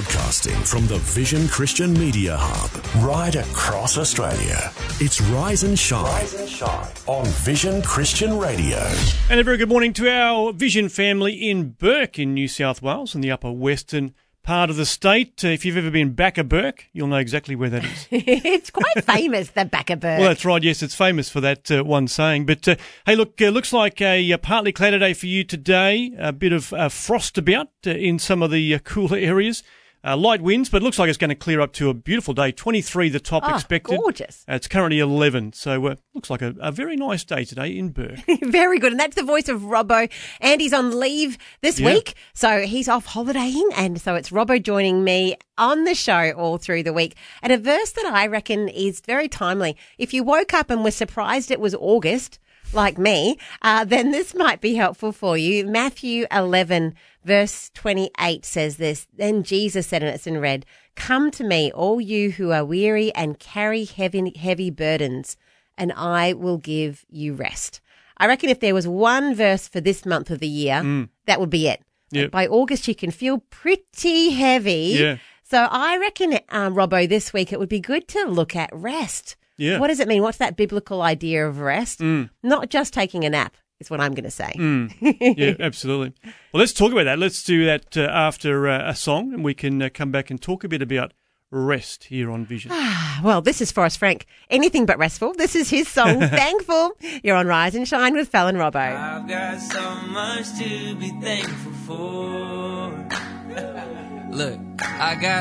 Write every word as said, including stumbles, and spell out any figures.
Broadcasting from the Vision Christian Media Hub, right across Australia. It's Rise and Shine, Rise and Shine on Vision Christian Radio. And a very good morning to our Vision family in Burke in New South Wales, in the upper western part of the state. Uh, if you've ever been back of Burke, you'll know exactly where that is. It's quite famous, the back of Burke. Well, that's right. Yes, it's famous for that uh, one saying. But, uh, hey, look, uh, looks like a, a partly cloudy day for you today. A bit of uh, frost about uh, in some of the uh, cooler areas. Uh, light winds, but it looks like it's going to clear up to a beautiful day. twenty-three the top oh, expected. Gorgeous. Uh, it's currently eleven, so uh, looks like a, a very nice day today in Burke. Very good. And that's the voice of Robbo. Andy's on leave this Yeah. week, so he's off holidaying, and so it's Robbo joining me on the show all through the week. And a verse that I reckon is very timely. If you woke up and were surprised it was August, like me, uh, then this might be helpful for you. Matthew eleven, verse twenty-eight says this, Then Jesus said, and it's in red, Come to me, all you who are weary and carry heavy, heavy burdens, and I will give you rest. I reckon if there was one verse for this month of the year, Mm. that would be it. Yep. By August, you can feel pretty heavy. Yeah. So I reckon, um, Robbo, this week it would be good to look at rest. Yeah. What does it mean? What's that biblical idea of rest? Mm. Not just taking a nap is what I'm going to say. Mm. Yeah, absolutely. Well, let's talk about that. Let's do that uh, after uh, a song, and we can uh, come back and talk a bit about rest here on Vision. Well, this is Forrest Frank. Anything but restful. This is his song, Thankful. You're on Rise and Shine with Fel and Robbo. I've got so much to be thankful for. Look, I got